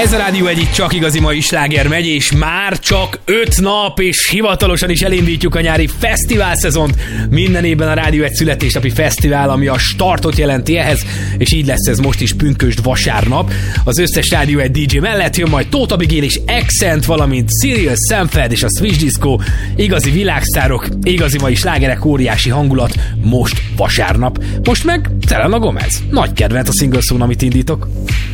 Ez a Rádió Egy, itt csak igazi mai sláger megy, és már csak 5 nap, és hivatalosan is elindítjuk a nyári fesztivál szezont. Minden évben a Rádió Egy születésnapi fesztivál, ami a startot jelenti ehhez, és így lesz ez most is pünkösd vasárnap. Az összes Rádió Egy DJ mellett jön majd Tóth Abigail és Accent, valamint Cyril Sanford és a Switch Disco. Igazi világsztárok, igazi mai slágerek, óriási hangulat most vasárnap. Most meg Selena Gomez. Nagy kedvenc a single szón, amit indítok.